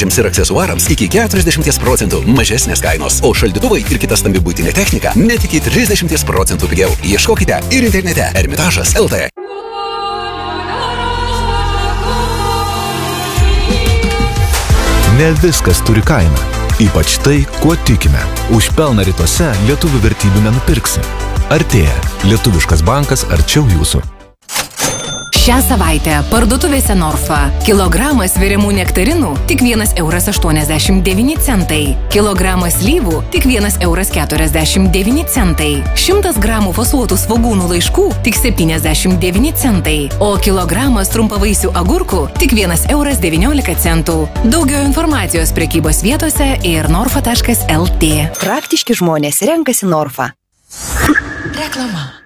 įpročiams ir aksesuarams iki 40% mažesnės kainos, o šaldytuvai ir kita stambi buitinė technika net iki 30% pigiau. Ieškokite ir internete Ermitažas LT. Ne viskas turi kainą. Ypač tai, kuo tikime. Už pelną rytuose lietuvių vertybių nenupirksi. Artėja. Lietuviškas bankas arčiau jūsų. Šią savaitę parduotuvėse Norfa. Kilogramas sveriamų nektarinų tik 1,89 €. Kilogramas slyvų tik 1,49 €. 100 gramų fasuotų svogūnų laiškų tik 79 centai. O kilogramas trumpavaisių agurkų tik 1,19 €. Daugiau informacijos prekybos vietose ir norfa.lt. Praktiški žmonės renkasi Norfa. Reklama.